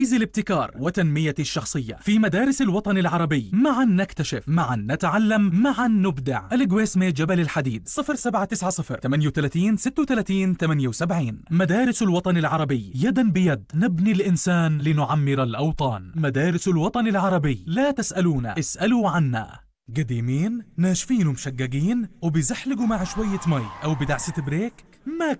الابتكار وتنمية الشخصية في مدارس الوطن العربي. معا نكتشف، معا نتعلم، معا نبدع. القويسمة جبل الحديد 0790 38 36 78. مدارس الوطن العربي، يدا بيد نبني الإنسان لنعمر الأوطان. مدارس الوطن العربي، لا تسألونا، اسألوا عنا. قديمين ناشفين ومشققين وبزحلقوا مع شوية مي أو بدعسة بريك، ما